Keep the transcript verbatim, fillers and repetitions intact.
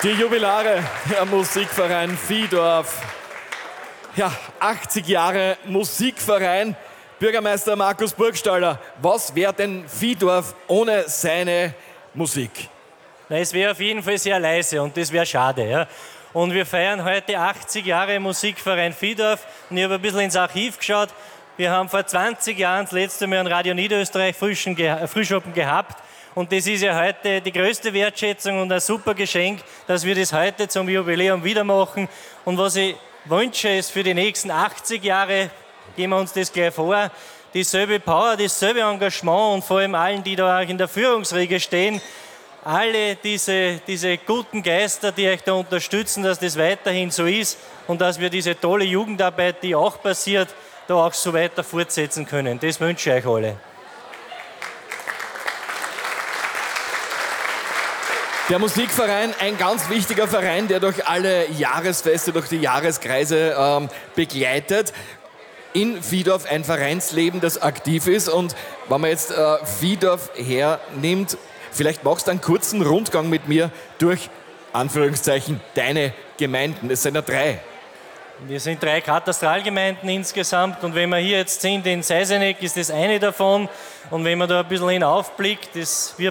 Die Jubilare der Musikverein Vihdorf. Ja, achtzig Jahre Musikverein. Bürgermeister Markus Burgstaller, was wäre denn Vihdorf ohne seine Musik? Na, es wäre auf jeden Fall sehr leise und das wäre schade. Ja? Und wir feiern heute achtzig Jahre Musikverein Vihdorf. Und ich habe ein bisschen ins Archiv geschaut. Wir haben vor zwanzig Jahren das letzte Mal an Radio Niederösterreich Frühschoppen gehabt. Und das ist ja heute die größte Wertschätzung und ein super Geschenk, dass wir das heute zum Jubiläum wieder machen. Und was ich wünsche, ist für die nächsten achtzig Jahre, geben wir uns das gleich vor, dieselbe Power, dasselbe Engagement und vor allem allen, die da auch in der Führungsriege stehen, alle diese, diese guten Geister, die euch da unterstützen, dass das weiterhin so ist und dass wir diese tolle Jugendarbeit, die auch passiert, da auch so weiter fortsetzen können. Das wünsche ich euch alle. Der Musikverein, ein ganz wichtiger Verein, der durch alle Jahresfeste, durch die Jahreskreise ähm, begleitet. In Vihdorf ein Vereinsleben, das aktiv ist. Und wenn man jetzt äh, Vihdorf hernimmt, vielleicht machst du einen kurzen Rundgang mit mir durch, Anführungszeichen, deine Gemeinden. Es sind ja drei. Wir sind drei Katastralgemeinden insgesamt und wenn wir hier jetzt sind in Seiseneck, ist das eine davon. Und wenn man da ein bisschen hinaufblickt, das wird